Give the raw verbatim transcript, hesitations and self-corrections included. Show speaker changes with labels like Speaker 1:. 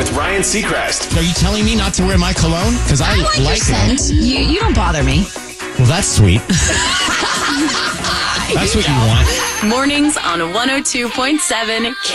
Speaker 1: with Ryan Seacrest.
Speaker 2: Are you telling me not to wear my cologne? Because I,
Speaker 3: I like,
Speaker 2: like
Speaker 3: your
Speaker 2: it.
Speaker 3: scent. You, you don't bother me.
Speaker 2: Well, that's sweet. That's what you want.
Speaker 4: Mornings on one oh two point seven